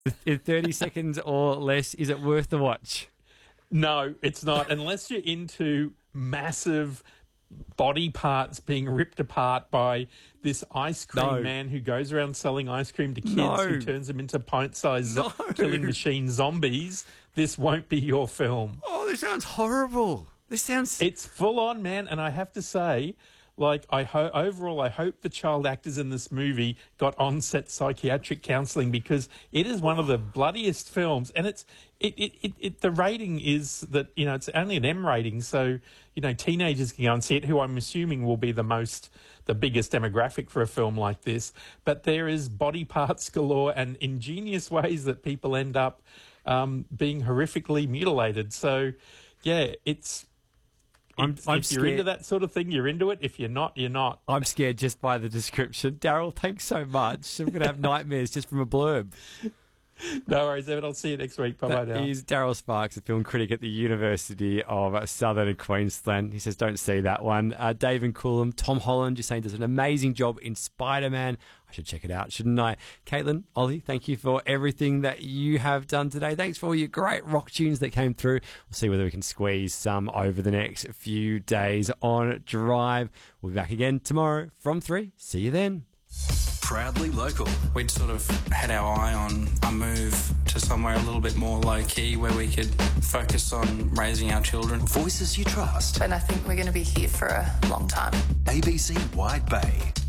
In 30 seconds or less, is it worth the watch? No, it's not. Unless you're into massive body parts being ripped apart by this ice cream man who goes around selling ice cream to kids who turns them into pint-sized killing machine zombies, this won't be your film. Oh, this sounds horrible. It's full on, man, and I have to say, like, overall, I hope the child actors in this movie got on-set psychiatric counselling, because it is one of the bloodiest films, and the rating is that, you know, it's only an M rating, so, you know, teenagers can go and see it, who I'm assuming will be the biggest demographic for a film like this. But there is body parts galore and ingenious ways that people end up being horrifically mutilated. So, yeah, if you're into that sort of thing, you're into it. If you're not, you're not. I'm scared just by the description. Daryl, thanks so much. I'm going to have nightmares just from a blurb. No worries, Evan. I'll see you next week. Bye-bye now. He's Daryl Sparks, a film critic at the University of Southern Queensland. He says, don't see that one. David Coulomb, Tom Holland, you're saying does an amazing job in Spider-Man. I should check it out, shouldn't I? Caitlin, Ollie, thank you for everything that you have done today. Thanks for all your great rock tunes that came through. We'll see whether we can squeeze some over the next few days on Drive. We'll be back again tomorrow from 3. See you then. Proudly local. We'd sort of had our eye on a move to somewhere a little bit more low-key where we could focus on raising our children. Voices you trust. And I think we're going to be here for a long time. ABC Wide Bay.